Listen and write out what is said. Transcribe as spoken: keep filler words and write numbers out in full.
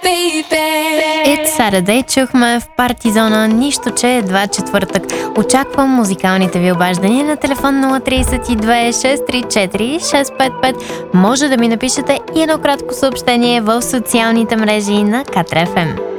It's Saturday чухме в Партизона, нищо, че едва четвъртък. Очаквам музикалните ви обаждания на телефон нула три две шест три четири шест пет пет. Може да ми напишете и едно кратко съобщение в социалните мрежи на Катра еф ем.